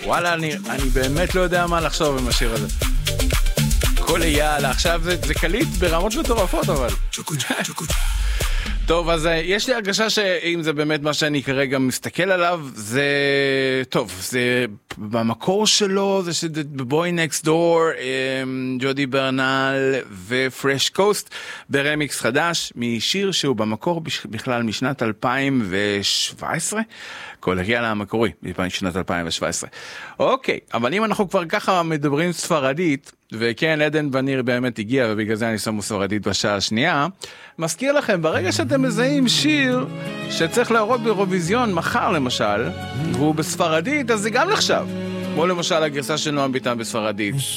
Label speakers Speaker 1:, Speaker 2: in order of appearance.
Speaker 1: וואלה, אני באמת לא יודע מה לחשוב עם השיר הזה. כל יאללה, עכשיו זה קליט ברמות מטורפות, אבל. טוב, אז יש לי הרגשה שאם זה באמת מה שאני כרגע מסתכל עליו, זה טוב, זה במקור שלו, זה שבוי נקסט דור, ג'ודי ברנל ופרש קוסט, ברמיקס חדש, משיר שהוא במקור בכלל משנת 2017, כל הגיע המקורי, משנת 2017. אוקיי, אבל אם אנחנו כבר ככה מדברים ספרדית, וכן, עדן וניר באמת הגיע, ובגלל זה אני שמו ספרדית בשעה השנייה, מזכיר לכם, ברגע שאתם מזהים שיר שצריך להראות באירוויזיון מחר למשל, והוא בספרדית, אז זה גם נחשב. כמו למשל הגרסה של נועם ביטן בספרדית.